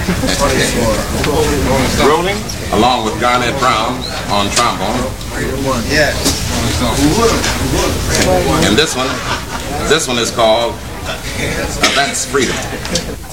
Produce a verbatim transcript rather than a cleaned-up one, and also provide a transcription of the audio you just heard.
Rolling. Along with Garnett Brown on trombone. Yeah. And this one, this one is called That's Freedom.